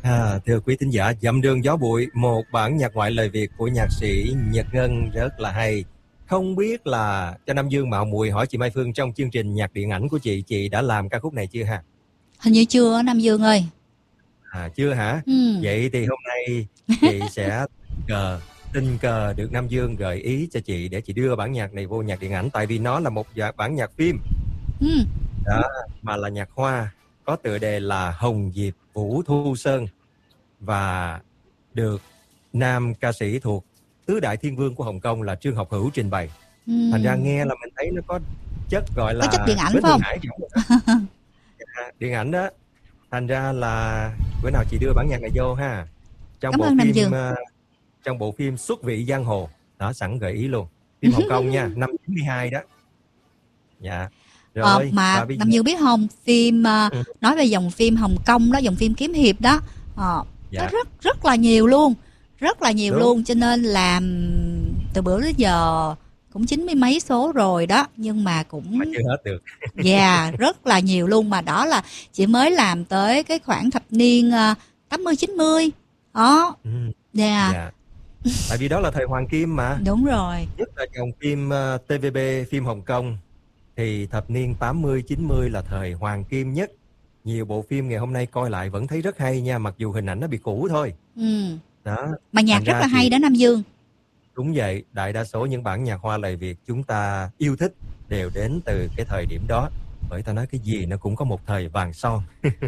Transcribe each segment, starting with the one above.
Thưa quý thính giả, Dặm đường gió bụi, một bản nhạc ngoại lời Việt của nhạc sĩ Nhật Ngân rất là hay. Không biết là cho Nam Dương mạo muội hỏi chị Mai Phương, trong chương trình nhạc điện ảnh của chị đã làm ca khúc này chưa ha? Hình như chưa Nam Dương ơi. Chưa hả? Vậy thì hôm nay chị sẽ tình cờ được Nam Dương gợi ý cho chị để chị đưa bản nhạc này vô nhạc điện ảnh, tại vì nó là một bản nhạc phim. Đó, mà là nhạc hoa, có tựa đề là Hồng Diệp Vũ Thu Sơn và được nam ca sĩ thuộc tứ đại thiên vương của Hồng Kông là Trương Học Hữu trình bày. Thành ra nghe là mình thấy nó có chất gọi là có chất điện ảnh phải không? Điện ảnh đó. Thành ra là bữa nào chị đưa bản nhạc này vô ha. Cảm ơn Nam Dương. Trong bộ phim Xuất Vị Giang Hồ. Đó, sẵn gợi ý luôn. Phim Hồng Kông nha, năm 92 đó. Dạ. Rồi, mà Nam Dương biết không, phim nói về dòng phim Hồng Kông đó, dòng phim kiếm hiệp đó, nó rất là nhiều luôn, rất là nhiều luôn, cho nên làm từ bữa đến giờ cũng 90 mấy số rồi đó, nhưng mà cũng chưa hết được. Rất là nhiều luôn, mà đó là chỉ mới làm tới cái khoảng thập niên 80 90 đó. Tại vì đó là thời hoàng kim mà. Đúng rồi. Nhất là dòng phim TVB, phim Hồng Kông thì thập niên 80 90 là thời hoàng kim nhất. Nhiều bộ phim ngày hôm nay coi lại vẫn thấy rất hay nha, mặc dù hình ảnh nó bị cũ thôi. Đó. Mà nhạc rất là hay đó Nam Dương. Đúng vậy, đại đa số những bản nhạc hoa lời Việt chúng ta yêu thích đều đến từ cái thời điểm đó. Bởi ta nói cái gì nó cũng có một thời vàng son.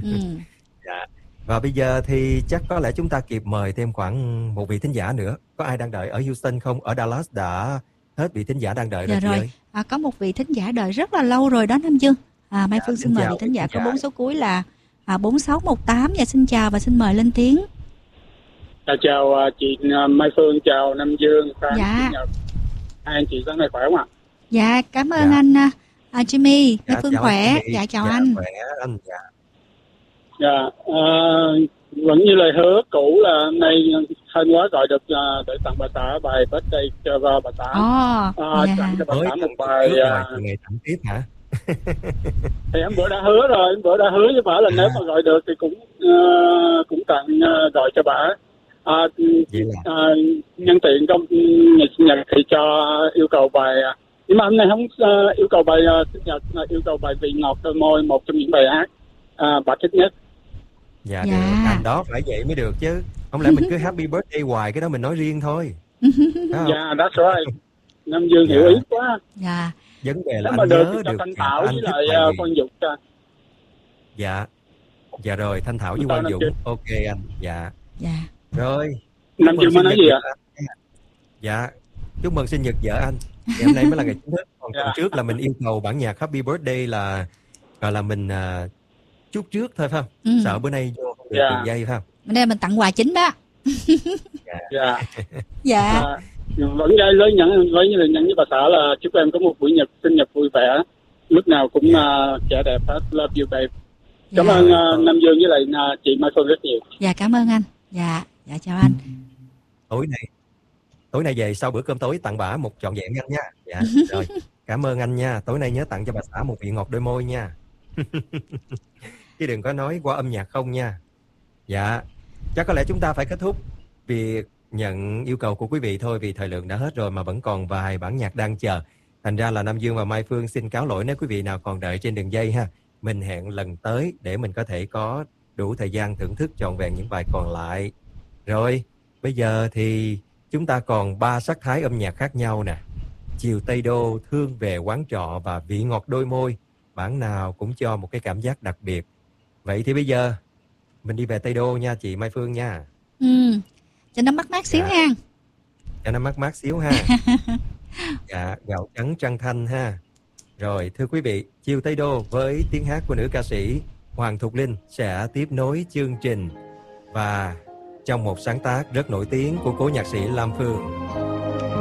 Và bây giờ thì chắc có lẽ chúng ta kịp mời thêm khoảng một vị thính giả nữa. Có ai đang đợi ở Houston không? Ở Dallas đã hết vị thính giả đang đợi rồi chị ơi. Có một vị thính giả đợi rất là lâu rồi đó Nam Dương. Mai Phương xin mời vị thính giả có 4 số cuối là 4618. Và xin chào và xin mời lên tiếng. Chào chị Mai Phương, chào Nam Dương, Hai anh chị sáng nay khỏe không ạ? Dạ, cảm ơn anh Jimmy. Mai Phương khỏe. Chào anh. Khỏe anh. Vẫn như lời hứa cũ là hôm nay hên quá gọi được để tặng bà xã bài birthday cho bà xã. Tặng cho bà xã một bài. Ngày tặng tiếp hả? Thì em bữa đã hứa rồi, với bà là nếu mà gọi được thì cũng tặng gọi cho bà. Nhân tiện trong ngày sinh nhật thì cho yêu cầu bài, nhưng mà hôm nay không yêu cầu bài sinh nhật, yêu cầu bài Vị Ngọt Đôi Môi, một trong những bài hát bà thích nhất. Được, anh đó phải vậy mới được chứ. Không lẽ mình cứ happy birthday hoài, cái đó mình nói riêng thôi. That's right. Nam Dương hiểu ý quá. Vấn đề là nếu anh nhớ được thì Thanh Thảo với lại Quang Dũng. Dạ rồi, Thanh Thảo với Quang Dũng. Ok anh. Rồi. Nam Dương mới nói gì ạ? Dạ, chúc mừng sinh nhật vợ anh. Hôm nay mới là ngày chính thức. Còn tuần trước là mình yêu cầu bản nhạc happy birthday là gọi là mình chút trước thôi phải không? Sợ bữa nay vô không được đường dây phải không? Bữa nay mình tặng quà chính đó. Vẫn lấy nhận với bà xã là chúc em có một buổi sinh nhật vui vẻ, lúc nào cũng trẻ đẹp hết. Love you babe. Cảm ơn Nam Dương với lại chị Mai Phương rất nhiều. Cảm ơn anh. Chào anh. Tối nay về sau bữa cơm tối tặng bả một trọn vẹn anh nha. Rồi, cảm ơn anh nha. Tối nay nhớ tặng cho bà xã một vị ngọt đôi môi nha. Chứ đừng có nói qua âm nhạc không nha. Chắc có lẽ chúng ta phải kết thúc việc nhận yêu cầu của quý vị thôi, vì thời lượng đã hết rồi mà vẫn còn vài bản nhạc đang chờ. Thành ra là Nam Dương và Mai Phương xin cáo lỗi nếu quý vị nào còn đợi trên đường dây ha. Mình hẹn lần tới để mình có thể có đủ thời gian thưởng thức trọn vẹn những bài còn lại. Rồi, bây giờ thì chúng ta còn 3 sắc thái âm nhạc khác nhau nè. Chiều Tây Đô, Thương Về Quán Trọ và Vị Ngọt Đôi Môi. Bản nào cũng cho một cái cảm giác đặc biệt. Vậy thì bây giờ mình đi về Tây Đô nha chị Mai Phương nha. Cho nó mát xíu ha. Cho nó mát xíu ha. Gạo trắng trăng thanh ha. Rồi, thưa quý vị, Chiều Tây Đô với tiếng hát của nữ ca sĩ Hoàng Thục Linh sẽ tiếp nối chương trình. Và trong một sáng tác rất nổi tiếng của cố nhạc sĩ Lam Phương,